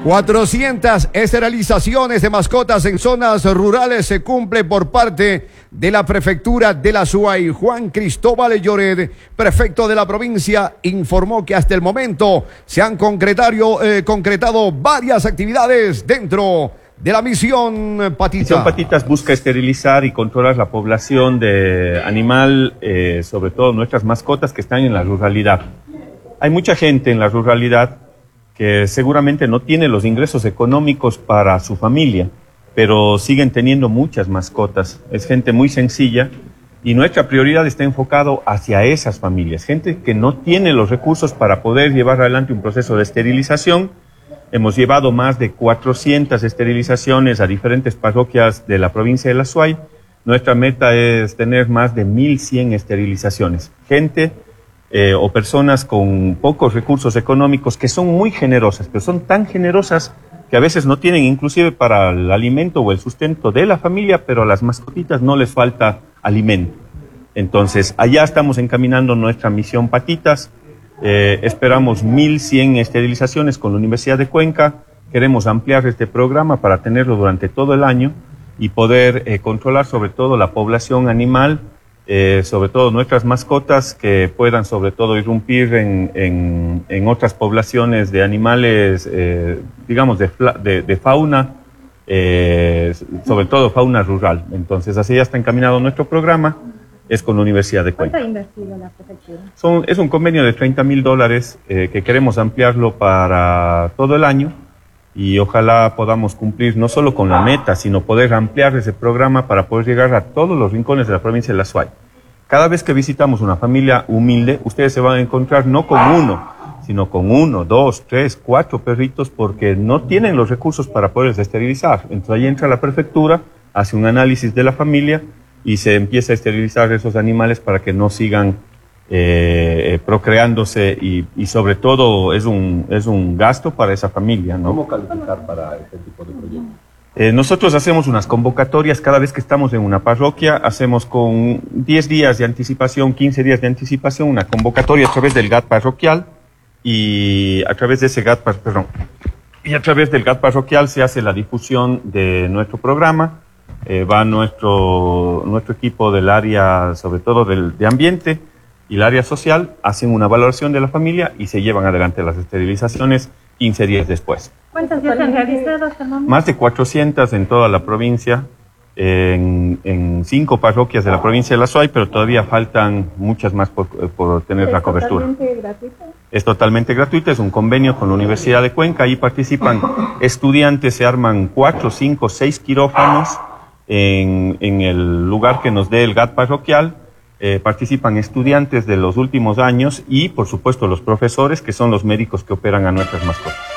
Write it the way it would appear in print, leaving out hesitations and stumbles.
400 esterilizaciones de mascotas en zonas rurales se cumple por parte de la prefectura de la Azuay. Juan Cristóbal Lloret, prefecto de la provincia, informó que hasta el momento se han concretado varias actividades dentro de la misión Patitas. Misión Patitas busca esterilizar y controlar la población de animal, sobre todo nuestras mascotas que están en la ruralidad. Hay mucha gente en la ruralidad que seguramente no tiene los ingresos económicos para su familia, pero siguen teniendo muchas mascotas. Es gente muy sencilla y nuestra prioridad está enfocado hacia esas familias. Gente que no tiene los recursos para poder llevar adelante un proceso de esterilización. Hemos llevado más de 400 esterilizaciones a diferentes parroquias de la provincia de la Azuay. Nuestra meta es tener más de 1.100 esterilizaciones. Gente o personas con pocos recursos económicos que son muy generosas, pero son tan generosas que a veces no tienen inclusive para el alimento o el sustento de la familia, pero a las mascotitas no les falta alimento. Entonces, allá estamos encaminando nuestra misión Patitas. Esperamos 1.100 esterilizaciones con la Universidad de Cuenca. Queremos ampliar este programa para tenerlo durante todo el año y poder controlar sobre todo la población animal, sobre todo nuestras mascotas, que puedan sobre todo irrumpir en otras poblaciones de animales, digamos de fauna, sobre todo fauna rural. Entonces así ya está encaminado nuestro programa, es con la Universidad de Cuenca. ¿Cuánto ha invertido la prefectura? Es un convenio de $30.000 que queremos ampliarlo para todo el año y ojalá podamos cumplir no solo con la meta, sino poder ampliar ese programa para poder llegar a todos los rincones de la provincia de la Azuay. Cada vez que visitamos una familia humilde, ustedes se van a encontrar no con uno, sino con 1, 2, 3, 4 perritos porque no tienen los recursos para poderlos esterilizar. Entonces ahí entra la prefectura, hace un análisis de la familia y se empieza a esterilizar esos animales para que no sigan procreándose y sobre todo es un gasto para esa familia, ¿no? ¿Cómo calificar para este tipo de proyectos? Nosotros hacemos unas convocatorias cada vez que estamos en una parroquia, hacemos con 10 días de anticipación, 15 días de anticipación, una convocatoria a través del GAT parroquial y a través de ese GAT, y a través del GAT parroquial se hace la difusión de nuestro programa, va nuestro equipo del área, sobre todo de ambiente y el área social, hacen una valoración de la familia y se llevan adelante las esterilizaciones 15 días después. ¿Cuántas ya se han realizado hasta el momento? Más de 400 en toda la provincia, en 5 parroquias de la provincia de la Azuay, pero todavía faltan muchas más por tener la cobertura. ¿Es totalmente gratuito? Es totalmente gratuito, es un convenio con la Universidad de Cuenca, ahí participan estudiantes, se arman 4, 5, 6 quirófanos en el lugar que nos dé el GAT parroquial. Participan estudiantes de los últimos años y, por supuesto, los profesores, que son los médicos que operan a nuestras mascotas.